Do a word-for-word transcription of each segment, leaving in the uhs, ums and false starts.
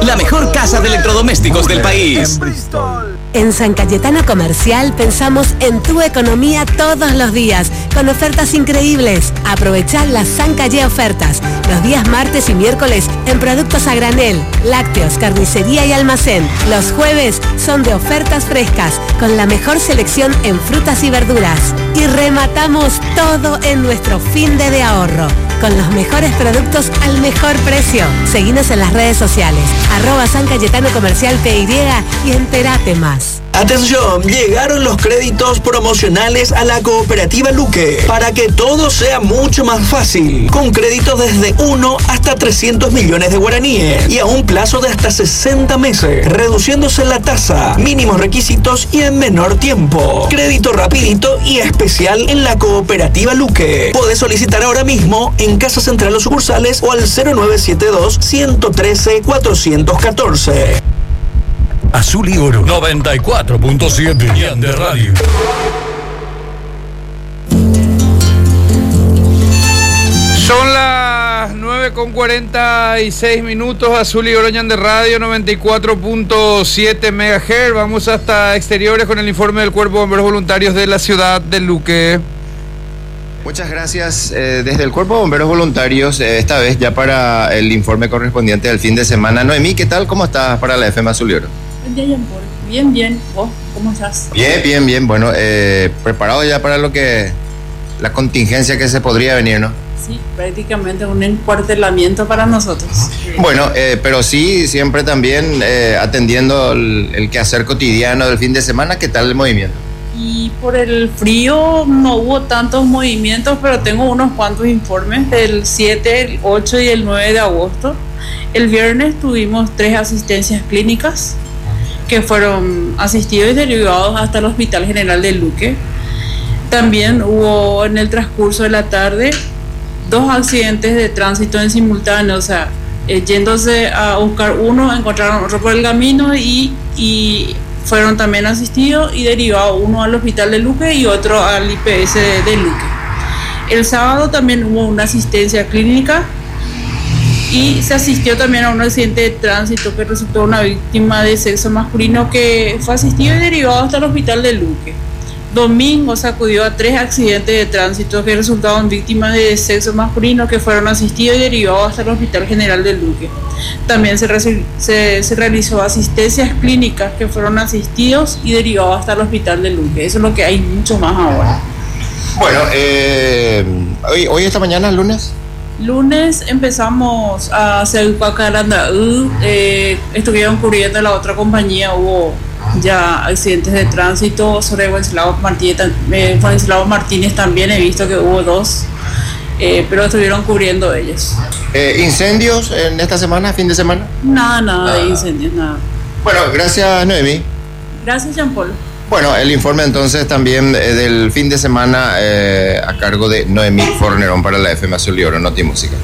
la mejor casa de electrodomésticos del país. En San Cayetano Comercial pensamos en tu economía todos los días, con ofertas increíbles. Aprovechá las San Calle ofertas, los días martes y miércoles en productos a granel, lácteos, carnicería y almacén. Los jueves son de ofertas frescas, con la mejor selección en frutas y verduras. Y rematamos todo en nuestro fin de, de ahorro, con los mejores productos al mejor precio. Seguinos en las redes sociales, arroba San Cayetano Comercial P Y y entérate más. Atención, llegaron los créditos promocionales a la Cooperativa Luque para que todo sea mucho más fácil, con créditos desde uno hasta trescientos millones de guaraníes y a un plazo de hasta sesenta meses, reduciéndose la tasa, mínimos requisitos y en menor tiempo. Crédito rapidito y especial en la Cooperativa Luque. Podés solicitar ahora mismo en Casa Central o sucursales o al cero nueve siete dos, uno uno tres, cuatro uno cuatro. Azul y Oro noventa y cuatro punto siete de Radio. Son las nueve con cuarenta y seis minutos. Azul y Oro de Radio noventa y cuatro punto siete megahertz. Vamos hasta exteriores con el informe del Cuerpo de Bomberos Voluntarios de la ciudad de Luque. Muchas gracias. Eh, desde el Cuerpo de Bomberos Voluntarios, eh, esta vez ya para el informe correspondiente del fin de semana. Noemí, ¿qué tal? ¿Cómo estás para la F M Azul y Oro? Bien, bien. ¿Vos cómo estás? Bien, bien, bien. Bueno, eh, preparado ya para lo que... la contingencia que se podría venir, ¿no? Sí, prácticamente un encuartelamiento para nosotros. Bueno, eh, pero sí, siempre también eh, atendiendo el, el quehacer cotidiano del fin de semana. ¿Qué tal el movimiento? Y por el frío no hubo tantos movimientos, pero tengo unos cuantos informes del siete, el ocho y el nueve de agosto. El viernes tuvimos tres asistencias clínicas que fueron asistidos y derivados hasta el Hospital General de Luque. También hubo en el transcurso de la tarde dos accidentes de tránsito en simultáneo, o sea, eh, yéndose a buscar uno, encontraron otro por el camino y, y fueron también asistidos y derivados, uno al Hospital de Luque y otro al I P S de, de Luque. El sábado también hubo una asistencia clínica y se asistió también a un accidente de tránsito que resultó una víctima de sexo masculino que fue asistido y derivado hasta el Hospital de Luque. Domingo se acudió a tres accidentes de tránsito que resultaron víctimas de sexo masculino que fueron asistidos y derivados hasta el Hospital General de Luque. También se, se, se realizó asistencias clínicas que fueron asistidos y derivados hasta el Hospital de Luque. Eso es lo que hay mucho más ahora. Bueno, eh, hoy, hoy esta mañana, lunes. Lunes empezamos a hacer Cuacarandaú, eh, estuvieron cubriendo la otra compañía, hubo ya accidentes de tránsito sobre Wenceslao Martínez, eh, Wenceslao Martínez también he visto que hubo dos, eh, pero estuvieron cubriendo ellos. Eh, ¿Incendios en esta semana, fin de semana? Nada, nada ah. de incendios, nada. Bueno, gracias Noemí. Gracias Jean Paul. Bueno, el informe entonces también eh, del fin de semana eh, a cargo de Noemí Fornerón para la F M Azul y Oro, Noti Música.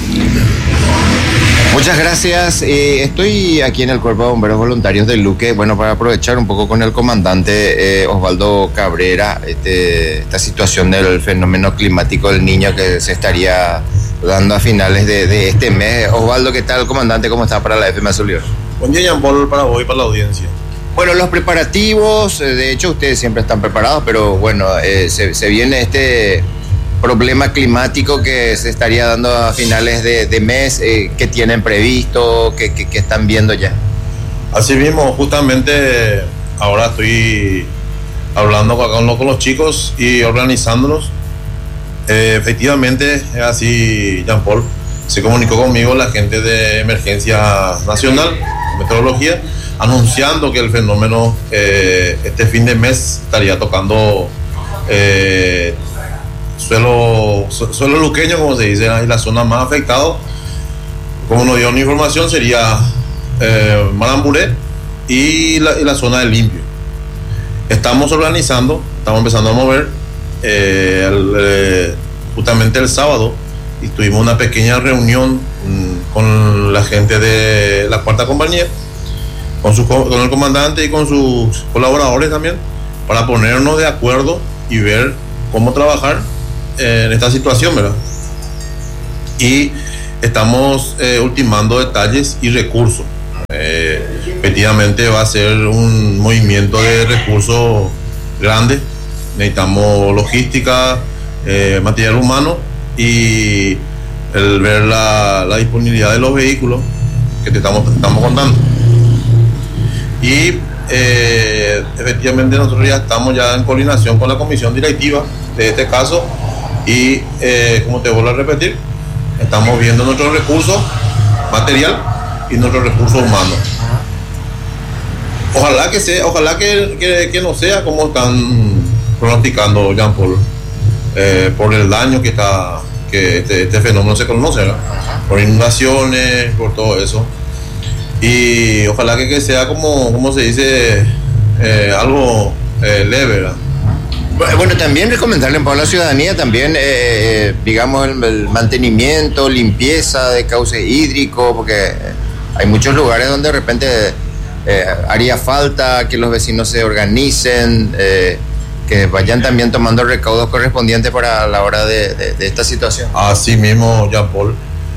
Muchas gracias. Eh, estoy aquí en el Cuerpo de Bomberos Voluntarios del Luque, bueno, para aprovechar un poco con el comandante eh, Osvaldo Cabrera, este, esta situación del fenómeno climático del Niño que se estaría dando a finales de, de este mes. Osvaldo, ¿qué tal, comandante? ¿Cómo está para la F M Azul y Oro? Buen día, Jean Paul, para vos y para la audiencia. Bueno, los preparativos, de hecho ustedes siempre están preparados, pero bueno, eh, se, se viene este problema climático que se estaría dando a finales de, de mes. eh, ¿Qué tienen previsto? ¿Qué, qué, qué están viendo ya? Así mismo, justamente ahora estoy hablando con, con los chicos y organizándolos. Eh, efectivamente, es así, Jean Paul, se comunicó conmigo la gente de Emergencia Nacional, Meteorología, anunciando que el fenómeno eh, este fin de mes estaría tocando eh, suelo, suelo luqueño, como se dice, y la zona más afectada, como nos dio una información, sería eh, Maramburé y la, y la zona del Limpio. Estamos organizando, estamos empezando a mover eh, el, eh, justamente el sábado y tuvimos una pequeña reunión mmm, con la gente de la cuarta compañía, con, su, con el comandante y con sus colaboradores también, para ponernos de acuerdo y ver cómo trabajar eh, en esta situación, ¿verdad? Y estamos eh, ultimando detalles y recursos. Eh, efectivamente va a ser un movimiento de recursos grande. Necesitamos logística, eh, material humano y el ver la, la disponibilidad de los vehículos que te estamos, te estamos contando. Y eh, efectivamente nosotros ya estamos ya en coordinación con la comisión directiva de este caso y eh, como te vuelvo a repetir, estamos viendo nuestros recursos material y nuestros recursos humanos. Ojalá que sea, ojalá que, que, que no sea como están pronosticando, Jean Paul, eh, por el daño que está, que este, este fenómeno se conoce, ¿no? Por inundaciones, por todo eso. Y ojalá que, que sea como, como se dice, eh, algo eh, leve, ¿verdad? Bueno, también recomendarle a la ciudadanía también, eh, digamos, el, el mantenimiento, limpieza de cauce hídrico, porque hay muchos lugares donde de repente eh, haría falta que los vecinos se organicen, eh, que vayan también tomando recaudos correspondientes para la hora de, de, de esta situación. Así mismo, Jean Paul,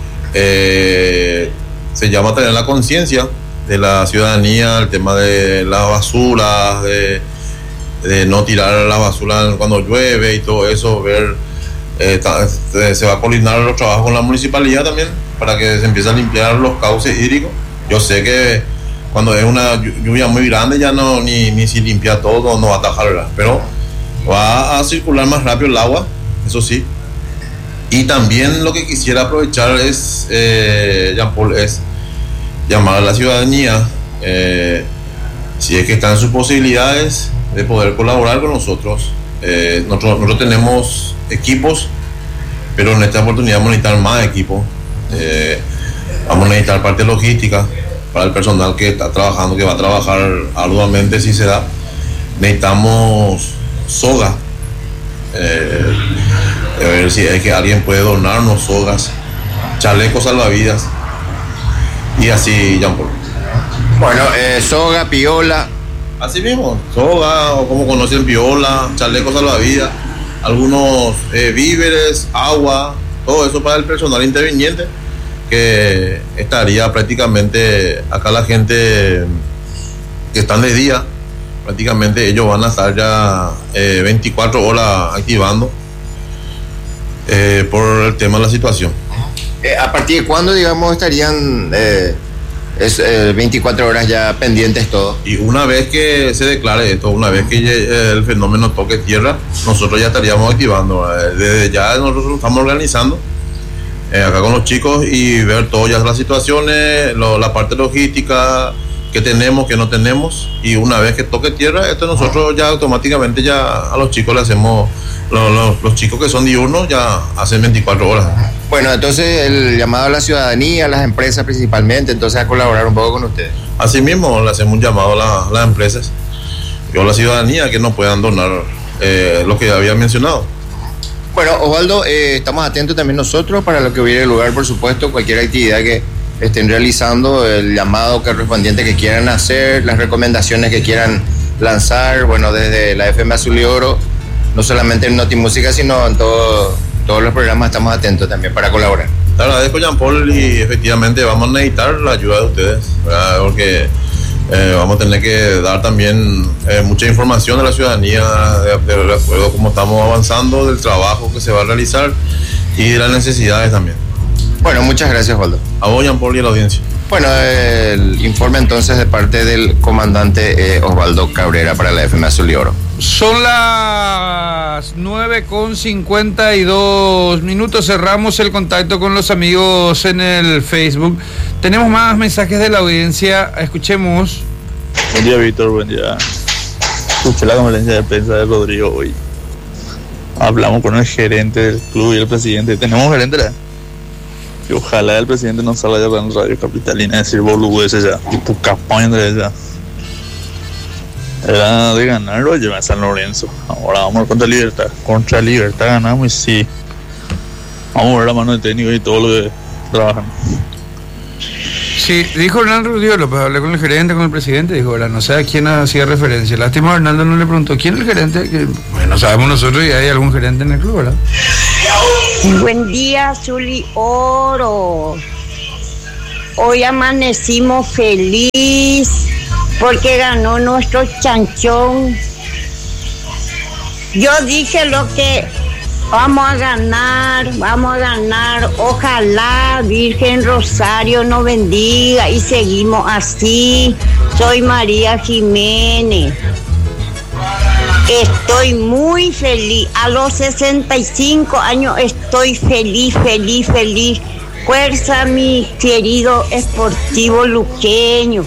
eh, se llama tener la conciencia de la ciudadanía, el tema de la basura, de, de no tirar la basura cuando llueve y todo eso, ver, eh, se va a coordinar los trabajos con la municipalidad también para que se empiece a limpiar los cauces hídricos. Yo sé que cuando es una lluvia muy grande ya no ni, ni si limpia todo no va a atajar, ¿verdad? Pero va a circular más rápido el agua, eso sí. Y también lo que quisiera aprovechar es, eh, Jean Paul, es llamar a la ciudadanía, eh, si es que están en sus posibilidades de poder colaborar con nosotros. Eh, nosotros, nosotros tenemos equipos, pero en esta oportunidad vamos a necesitar más equipos. Eh, vamos a necesitar parte logística para el personal que está trabajando, que va a trabajar arduamente si se da. Necesitamos soga, eh, a ver si es que alguien puede donarnos sogas, chalecos salvavidas y así, Jean Paul. Bueno, eh, soga, piola. Así mismo, soga, o como conocen, piola, chalecos salvavidas, algunos eh, víveres, agua, todo eso para el personal interviniente, que estaría prácticamente, acá la gente que están de día, prácticamente ellos van a estar ya eh, veinticuatro horas activando eh, por el tema de la situación. Eh, ¿A partir de cuándo, digamos, estarían eh, es, eh, veinticuatro horas ya pendientes todo? Y una vez que se declare esto, una vez que eh, el fenómeno toque tierra, nosotros ya estaríamos activando. Eh, desde ya nosotros estamos organizando eh, acá con los chicos y ver todas ya las situaciones, lo, la parte logística que tenemos, que no tenemos, y una vez que toque tierra, esto nosotros ya automáticamente ya a los chicos le hacemos, lo, lo, los chicos que son diurnos ya hacen veinticuatro horas. Bueno, entonces el llamado a la ciudadanía, a las empresas principalmente, entonces a colaborar un poco con ustedes. Así mismo le hacemos un llamado a, la, a las empresas y a la ciudadanía que nos puedan donar eh, lo que ya había mencionado. Bueno, Osvaldo, eh, estamos atentos también nosotros para lo que hubiera lugar, por supuesto, cualquier actividad que estén realizando, el llamado correspondiente que quieran hacer, las recomendaciones que quieran lanzar, bueno, desde la F M Azul y Oro, no solamente en Notimúsica, sino en todo, todos los programas estamos atentos también para colaborar. Te agradezco, Jean Paul, y efectivamente vamos a necesitar la ayuda de ustedes, ¿verdad? Porque eh, vamos a tener que dar también eh, mucha información a la ciudadanía de, de, de acuerdo a cómo estamos avanzando, del trabajo que se va a realizar y de las necesidades también. Bueno, muchas gracias, Osvaldo. A vos, Jean Paul, y a la audiencia. Bueno, el informe entonces de parte del comandante eh, Osvaldo Cabrera para la F M Azul y Oro. Son las nueve con cincuenta y dos minutos. Cerramos el contacto con los amigos en el Facebook. Tenemos más mensajes de la audiencia. Escuchemos. Buen día, Víctor. Buen día. Escuché la conferencia de prensa de Rodrigo hoy. Hablamos con el gerente del club y el presidente. Tenemos un gerente, ¿verdad? Y ojalá el presidente no salga ya en Radio Capitalina a decir boludeces ya, tipo campaña de ella. Era de ganarlo llevar a San Lorenzo. Ahora vamos contra Libertad. Contra Libertad ganamos y sí. Vamos a ver la mano de técnico y todo lo que trabajan. Sí, dijo Hernando Rodríguez López, hablé con el gerente, con el presidente, dijo, ahora no sé a quién hacía referencia. Lástima, Hernando no le preguntó quién es el gerente, que bueno, sabemos nosotros y hay algún gerente en el club, ¿verdad? Buen día, Zuli Oro. hoy amanecimos feliz porque ganó nuestro chanchón. Yo dije lo que vamos a ganar, vamos a ganar. Ojalá Virgen Rosario nos bendiga y seguimos así. Soy María Jiménez. Estoy muy feliz. A los sesenta y cinco años estoy feliz, feliz, feliz. Fuerza, mi querido Sportivo Luqueño.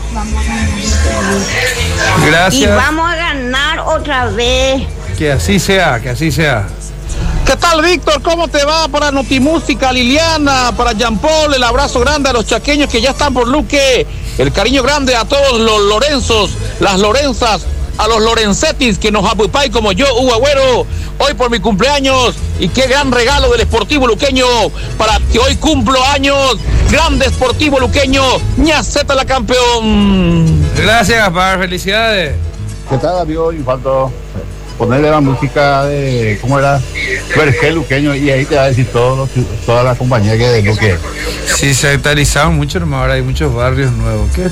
Gracias. Y vamos a ganar otra vez. Que así sea, que así sea. ¿Qué tal, Víctor? ¿Cómo te va? Para Notimúsica, Liliana, para Jean Paul, el abrazo grande a los chaqueños que ya están por Luque, el cariño grande a todos los Lorenzos, las Lorenzas, a los Lorenzetis que nos apupay como yo, Hugo Agüero, hoy por mi cumpleaños, y qué gran regalo del Sportivo Luqueño para que hoy cumplo años. Grande Sportivo Luqueño, Ñaceta la campeón. Gracias, Gaspar, felicidades. ¿Qué tal, amigo Infanto? Ponerle la música de, ¿cómo era? Vergel Luqueño, y ahí te va a decir todo lo, toda la compañía que de Luque. Sí, se actualizaron mucho, hermano, ahora hay muchos barrios nuevos. ¿Qué